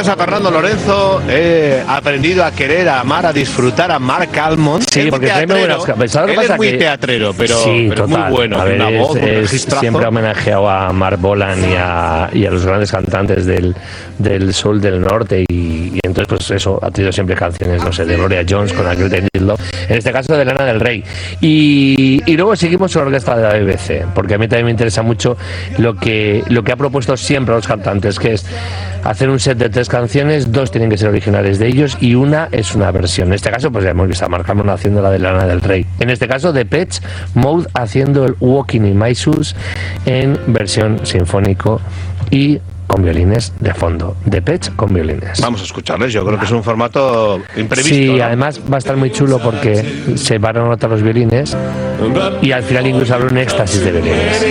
Gracias a Fernando Lorenzo he aprendido a querer, a amar, a disfrutar a Marc Almond. Sí, porque trae muy buenas canciones. Él es muy teatrero, pero, sí, pero muy bueno. A ver, una voz, un registrazo. Siempre ha homenajeado a Marc Bolan y a los grandes cantantes del soul del norte y entonces pues eso, ha tenido siempre canciones, no sé, de Gloria Jones con Aquel Tainted Love, en este caso de Lana del Rey. Y luego seguimos con la orquesta de la BBC, porque a mí también me interesa mucho lo que ha propuesto siempre a los cantantes, que es hacer un set de 3 canciones, 2 tienen que ser originales de ellos y una es una versión. En este caso, pues ya hemos visto a Marc Almond haciendo la de Lana del Rey. En este caso, Depeche Mode haciendo el Walking in My Shoes en versión sinfónico y con violines de fondo. Depeche con violines. Vamos a escucharles, yo creo que es un formato imprevisto. Sí, ¿no? además va a estar muy chulo porque se van a notar los violines y al final incluso habrá un éxtasis de violines.